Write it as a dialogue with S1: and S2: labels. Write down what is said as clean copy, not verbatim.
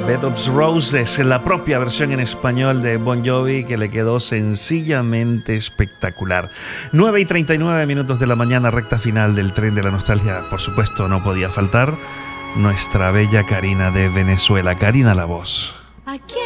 S1: Bed of Roses, la propia versión en español de Bon Jovi, que le quedó sencillamente espectacular. 9:39 de la mañana, recta final del tren de la nostalgia. Por supuesto, no podía faltar nuestra bella Karina de Venezuela. Karina, la voz.